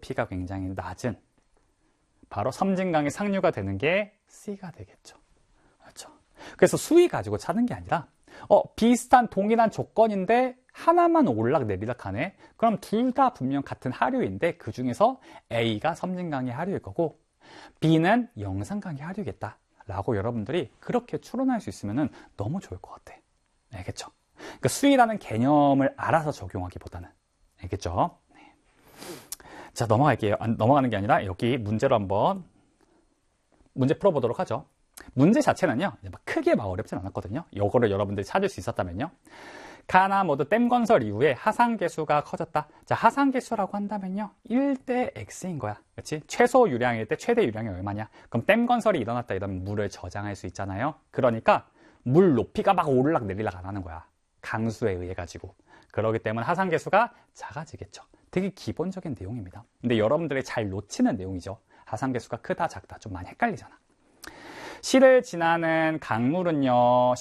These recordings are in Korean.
높이가 굉장히 낮은 바로 섬진강의 상류가 되는 게 C가 되겠죠. 그렇죠. 그래서 수위 가지고 찾는 게 아니라 비슷한 동일한 조건인데 하나만 오르락내리락 하네. 그럼 둘 다 분명 같은 하류인데 그 중에서 A가 섬진강의 하류일 거고 B는 영산강의 하류겠다 라고 여러분들이 그렇게 추론할 수 있으면 너무 좋을 것 같아. 알겠죠? 그러니까 수위라는 개념을 알아서 적용하기보다는. 알겠죠? 네. 자, 넘어갈게요. 넘어가는 게 아니라 여기 문제로 한번 문제 풀어보도록 하죠. 문제 자체는요, 크게 막 어렵진 않았거든요. 이거를 여러분들이 찾을 수 있었다면요. 가나 모두 댐 건설 이후에 하상계수가 커졌다. 자, 하상계수라고 한다면요, 1대 X인 거야. 그렇지? 최소 유량일 때 최대 유량이 얼마냐? 그럼 댐 건설이 일어났다 이러면 물을 저장할 수 있잖아요. 그러니까 물 높이가 막 오르락 내리락 안 하는 거야. 강수에 의해 가지고. 그렇기 때문에 하상계수가 작아지겠죠. 되게 기본적인 내용입니다. 근데 여러분들이 잘 놓치는 내용이죠. 하상계수가 크다 작다 좀 많이 헷갈리잖아. 시를 지나는 강물은요,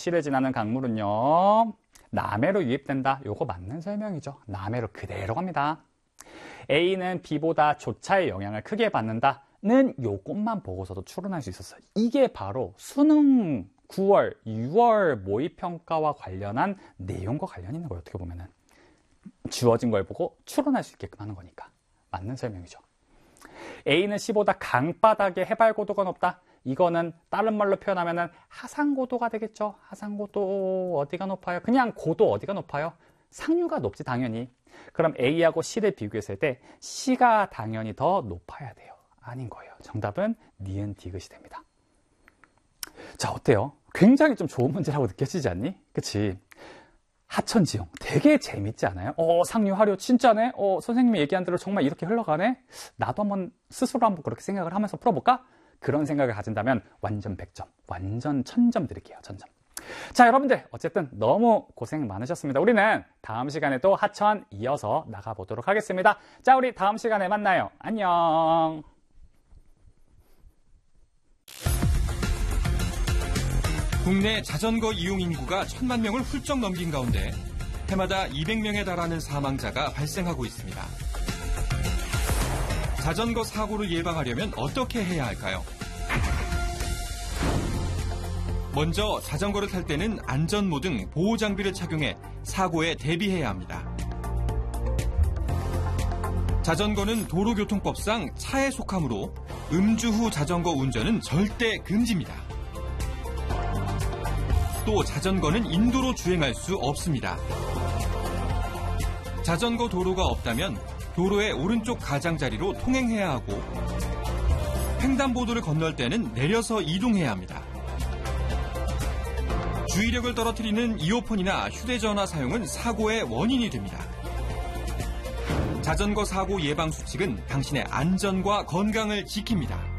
남해로 유입된다. 요거 맞는 설명이죠. 남해로 그대로 갑니다. A는 B보다 조차의 영향을 크게 받는다는 요것만 보고서도 추론할 수 있었어요. 이게 바로 수능 9월, 6월 모의평가와 관련한 내용과 관련이 있는 거예요. 어떻게 보면은 주어진 걸 보고 추론할 수 있게끔 하는 거니까 맞는 설명이죠. A는 C보다 강바닥의 해발고도가 높다. 이거는 다른 말로 표현하면은 하상고도가 되겠죠. 하상고도 어디가 높아요? 그냥 고도 어디가 높아요? 상류가 높지 당연히. 그럼 A하고 C를 비교했을 때 C가 당연히 더 높아야 돼요. 아닌 거예요. 정답은 니은 디귿이 됩니다. 자, 어때요? 굉장히 좀 좋은 문제라고 느껴지지 않니? 그치? 하천지형 되게 재밌지 않아요? 상류 하류 진짜네? 선생님이 얘기한 대로 정말 이렇게 흘러가네? 나도 스스로 한번 그렇게 생각을 하면서 풀어볼까? 그런 생각을 가진다면 완전 100점, 완전 1000점 드릴게요. 1000점. 자, 여러분들 어쨌든 너무 고생 많으셨습니다. 우리는 다음 시간에 또 하천 이어서 나가보도록 하겠습니다. 자, 우리 다음 시간에 만나요. 안녕. 국내 자전거 이용 인구가 1000만 명을 훌쩍 넘긴 가운데 해마다 200명에 달하는 사망자가 발생하고 있습니다. 자전거 사고를 예방하려면 어떻게 해야 할까요? 먼저 자전거를 탈 때는 안전모 등 보호장비를 착용해 사고에 대비해야 합니다. 자전거는 도로교통법상 차에 속하므로 음주 후 자전거 운전은 절대 금지입니다. 또 자전거는 인도로 주행할 수 없습니다. 자전거 도로가 없다면 도로의 오른쪽 가장자리로 통행해야 하고 횡단보도를 건널 때는 내려서 이동해야 합니다. 주의력을 떨어뜨리는 이어폰이나 휴대전화 사용은 사고의 원인이 됩니다. 자전거 사고 예방 수칙은 당신의 안전과 건강을 지킵니다.